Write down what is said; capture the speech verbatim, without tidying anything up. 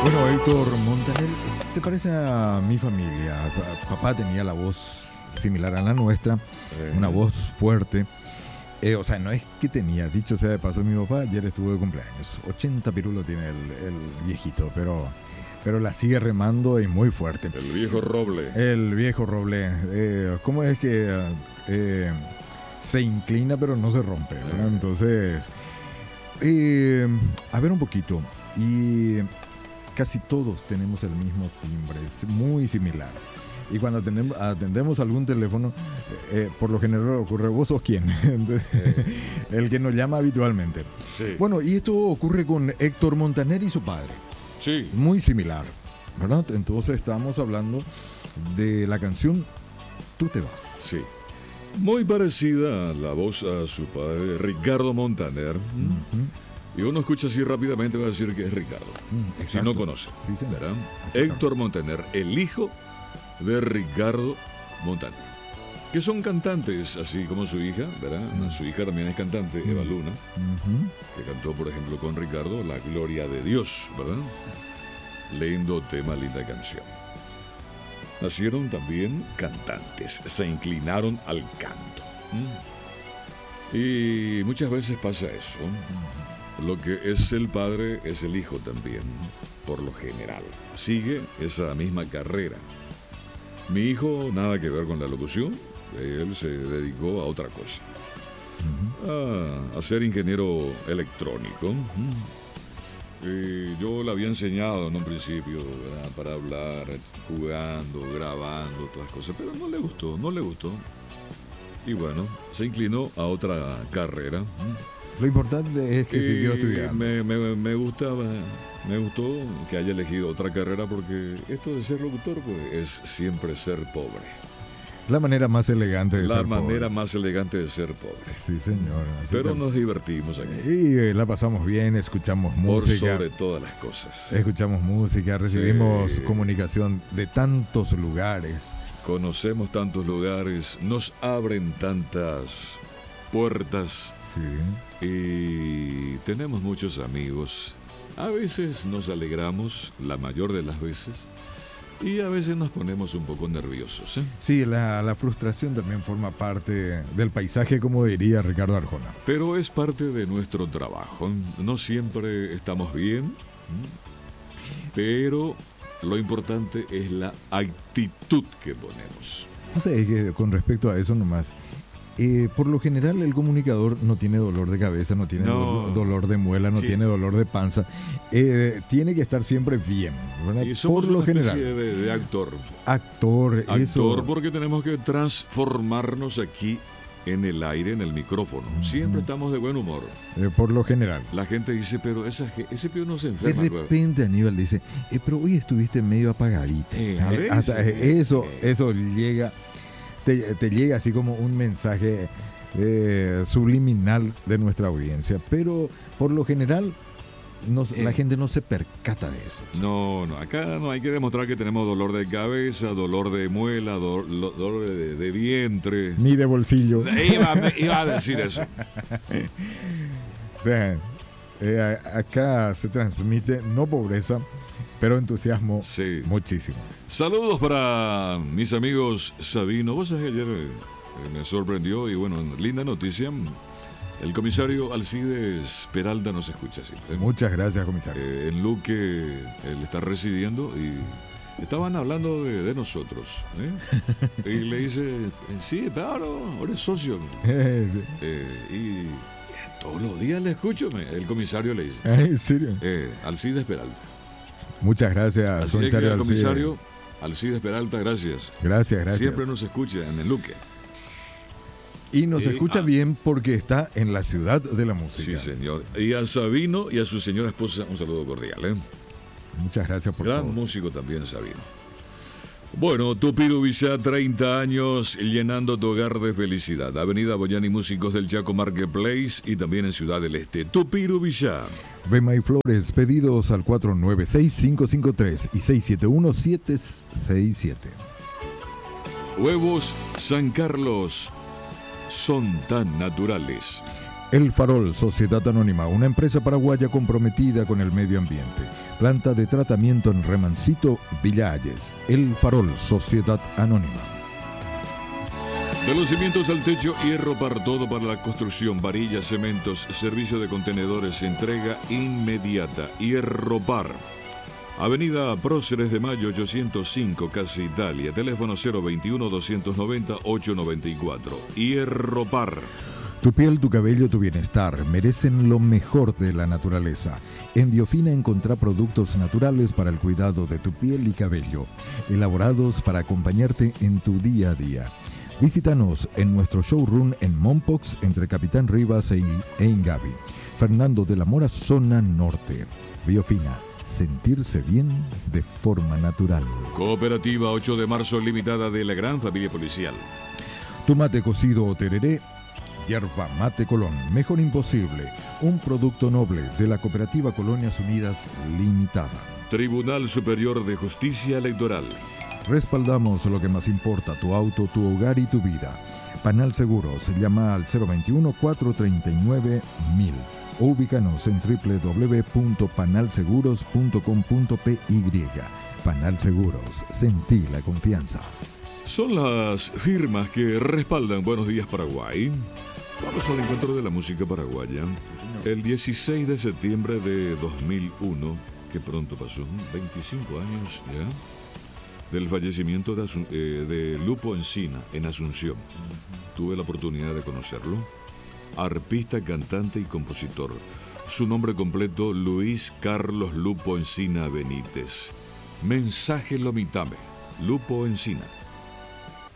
Bueno, Héctor Montaner se parece a mi familia. Papá tenía la voz similar a la nuestra, eh. una voz fuerte. Eh, o sea, no es que tenía, dicho sea de paso, mi papá ayer estuvo de cumpleaños. ochenta pirulos tiene el, el viejito, pero, pero la sigue remando y muy fuerte. El viejo roble. El viejo roble. Eh, ¿Cómo es que eh, se inclina pero no se rompe? ¿verdad? Entonces, eh, a ver un poquito. Y casi todos tenemos el mismo timbre, es muy similar. Y cuando atendemos, atendemos algún teléfono, eh, por lo general ocurre, ¿vos sos quién? eh. El que nos llama habitualmente. Sí. Bueno, y esto ocurre con Héctor Montaner y su padre. Sí. Muy similar, ¿verdad? Entonces estamos hablando de la canción Tú te vas. Sí. Muy parecida a la voz a su padre, Ricardo Montaner. Uh-huh. Y uno escucha así rápidamente va a decir que es Ricardo. Uh, si no conoce. Sí, sí, ¿verdad? Héctor Montaner, el hijo de Ricardo Montaner, que son cantantes, así como su hija, ¿verdad? Uh-huh. Su hija también es cantante, uh-huh. Eva Luna, uh-huh. que cantó, por ejemplo, con Ricardo, La Gloria de Dios, ¿verdad? Lindo tema, linda canción. Nacieron también cantantes, se inclinaron al canto. ¿Mm? Y muchas veces pasa eso. Lo que es el padre es el hijo también, por lo general. Sigue esa misma carrera. Mi hijo, nada que ver con la locución, él se dedicó a otra cosa. Uh-huh. a, a ser ingeniero electrónico. Uh-huh. Y yo le había enseñado en un principio, ¿verdad? Para hablar, jugando, grabando, todas las cosas, pero no le gustó, no le gustó. Y bueno, se inclinó a otra carrera. Uh-huh. Lo importante es que y siguió estudiando. Me, me, me gustaba, me gustó que haya elegido otra carrera porque esto de ser locutor pues, es siempre ser pobre. La manera más elegante de la ser pobre. La manera más elegante de ser pobre. Sí, señor. Así Pero que... nos divertimos aquí. Y eh, la pasamos bien, escuchamos música. Por sobre todas las cosas. Escuchamos música, recibimos sí. comunicación de tantos lugares. Conocemos tantos lugares, nos abren tantas puertas. Sí. Y tenemos muchos amigos. A veces nos alegramos, la mayor de las veces, y a veces nos ponemos un poco nerviosos. ¿eh? Sí, la, la frustración también forma parte del paisaje, como diría Ricardo Arjona. Pero es parte de nuestro trabajo. No siempre estamos bien, pero lo importante es la actitud que ponemos. O sea, es que con respecto a eso nomás, Eh, por lo general el comunicador no tiene dolor de cabeza, no tiene no. do- dolor de muela, no sí. tiene dolor de panza, eh, tiene que estar siempre bien, ¿verdad? Y somos por lo una general especie de, de actor. Actor, actor eso. Porque tenemos que transformarnos aquí en el aire, en el micrófono. Uh-huh. Siempre estamos de buen humor. Eh, por lo general. La gente dice, pero esa, ese pío no se enferma. De repente luego. Aníbal dice, eh, pero hoy estuviste medio apagadito. Eh, eh, hasta, eh, eso, eso llega... Te, te llega así como un mensaje eh, subliminal de nuestra audiencia, pero por lo general no, eh, la gente no se percata de eso. No, no, acá no hay que demostrar que tenemos dolor de cabeza, dolor de muela, do, lo, dolor de, de vientre. Ni de bolsillo. Iba, iba a decir eso. O sea, eh, acá se transmite no pobreza, pero entusiasmo sí. muchísimo. Saludos para mis amigos Sabino. Vos sabés que ayer eh, me sorprendió y bueno, linda noticia. El comisario Alcides Peralta nos escucha siempre. Muchas gracias, comisario. Eh, en Luque él está residiendo y estaban hablando de, de nosotros. ¿eh? Y le dice, sí, claro, ahora es socio. eh, y todos los días le escucho, el comisario le dice. ¿En serio? Eh, Alcides Peralta. Muchas gracias, Así comisario es que, Alcides. comisario Alcides Peralta, gracias. Gracias, gracias. Siempre nos escucha en el Luque. Y nos y, escucha ah, bien porque está en la ciudad de la música. Sí, señor. Y a Sabino y a su señora esposa, un saludo cordial. ¿eh? Muchas gracias por Gran todo. músico también, Sabino. Bueno, Tupido Villa, treinta años, llenando tu hogar de felicidad. Avenida Boyani Músicos del Chaco Marketplace y también en Ciudad del Este. Tupido Villa. Vema y Flores, pedidos al cuatro nueve seis, cinco cinco tres y seis siete uno, siete seis siete. Huevos San Carlos son tan naturales. El Farol, Sociedad Anónima, una empresa paraguaya comprometida con el medio ambiente. Planta de tratamiento en Remancito, Villa Ayes. El Farol, Sociedad Anónima. De los cimientos al techo, Hierropar, todo para la construcción, varillas, cementos, servicio de contenedores, entrega inmediata. Hierropar. Avenida Próceres de Mayo ochocientos cinco, Casa Italia. Teléfono cero veintiuno, doscientos noventa, ochocientos noventa y cuatro. Hierropar. Tu piel, tu cabello, tu bienestar merecen lo mejor de la naturaleza. En Biofina encontrá productos naturales para el cuidado de tu piel y cabello, elaborados para acompañarte en tu día a día. Visítanos en nuestro showroom en Mompox, entre Capitán Rivas e, e Ingavi. Fernando de la Mora, zona norte. Biofina, sentirse bien de forma natural. Cooperativa ocho de marzo Limitada de la Gran Familia Policial. Tu mate cocido o tereré, Yerba Mate Colón, mejor imposible, un producto noble de la Cooperativa Colonias Unidas Limitada. Tribunal Superior de Justicia Electoral. Respaldamos lo que más importa, tu auto, tu hogar y tu vida. Panal Seguros, llama al cero veintiuno, cuatrocientos treinta y nueve, mil o ubícanos en doble u doble u doble u punto panal seguros punto com punto p y. Panal Seguros, sentí la confianza. Son las firmas que respaldan Buenos Días Paraguay. Vamos al encuentro de la música paraguaya. El dieciséis de septiembre de dos mil uno, que pronto pasó, veinticinco años ya, del fallecimiento de, Asun- eh, de Lupo Encina en Asunción. Tuve la oportunidad de conocerlo. Arpista, cantante y compositor. Su nombre completo, Luis Carlos Lupo Encina Benítez. Mensaje Lomitame, Lupo Encina.